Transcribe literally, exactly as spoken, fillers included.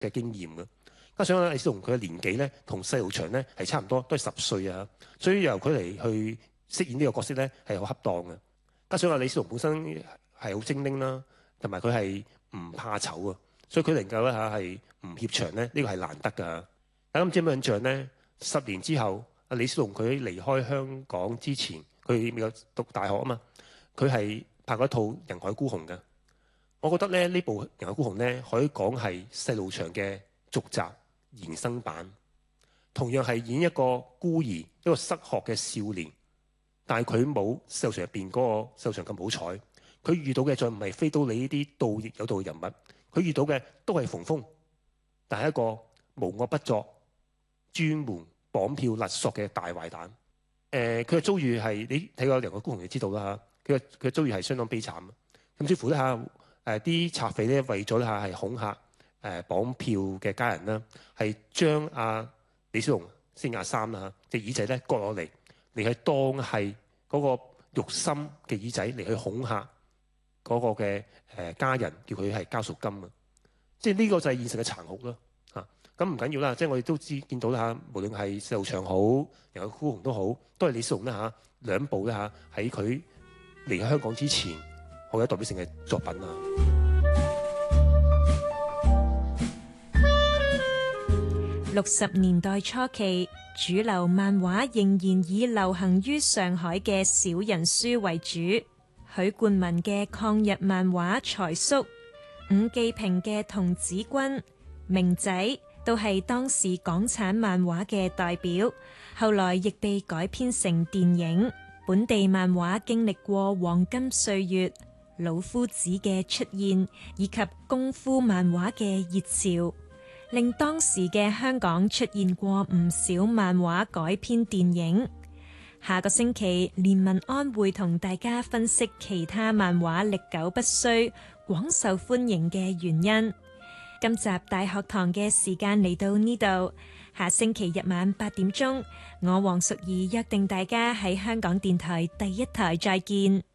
嘅經驗嘅。加上李小龍佢嘅年紀咧，同細路祥咧係差唔多，都係十歲啊，所以由佢嚟去飾演呢個角色咧係好恰當嘅。加上阿李小龍本身係好精靈啦，同埋佢係唔怕醜啊，所以佢能夠咧嚇係唔怯場咧，呢個係難得㗎。大家唔知有冇印象咧？十年之後，阿李小龍佢離開香港之前，佢未有讀大學啊嘛，佢係拍過一套《人海孤雄》嘅。我覺得咧呢部《人海孤雄》咧可以講係細路祥嘅續集延伸版，同樣係演一個孤兒，一個失學嘅少年，但係佢冇細路祥入邊嗰個細路祥咁好彩。佢遇到嘅再唔係飛刀你呢啲盜亦有道嘅人物，佢遇到嘅都係馮峰，但係一個無惡不作、專門綁票勒索嘅大壞蛋。誒、呃，佢嘅遭遇係你睇過《人海孤雄》就知道啦嚇。佢嘅佢嘅遭遇係相當悲慘，甚至乎咧嚇誒啲賊匪咧為咗咧嚇係恐嚇誒、呃、綁票嘅家人啦，係將阿李小龍先阿三啦嚇隻耳仔咧割落嚟，嚟係當係嗰個肉心嘅耳仔嚟去恐嚇嗰個嘅誒家人，叫佢係交贖金啊！即係呢個就係現實嘅殘酷咯嚇。咁唔緊要啦，即係我哋都知見到啦嚇，無論係細路祥好，人海孤雄都好，都係李小龍啦嚇兩部咧嚇喺佢離開香港之前好有代表性嘅作品啊！ 六十年代初期，主流漫畫仍然以流行於上海嘅小人書為主。許冠文嘅抗日漫畫《財叔》，伍繼平嘅《童子軍》，明仔都係當時港產漫畫嘅代表，後來亦被改編成電影。本地漫畫經歷過黃金歲月，老夫子嘅出現以及功夫漫畫嘅熱潮，令當時嘅香港出現過唔少漫畫改編電影。下個星期，連文安會同大家分析其他漫畫歷久不衰、廣受歡迎嘅原因。今集大學堂嘅時間嚟到呢度，下星期日晚八點鐘，我黃淑儀約定大家喺香港電台第一台再見。